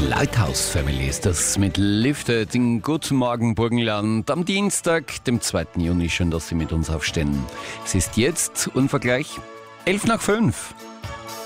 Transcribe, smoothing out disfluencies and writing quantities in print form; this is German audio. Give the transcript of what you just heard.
Lighthouse Family ist das mit Lifted in Guten Morgen Burgenland am Dienstag, dem 2. Juni. Schön, dass Sie mit uns aufstehen. Es ist jetzt unvergleich 11 nach 5.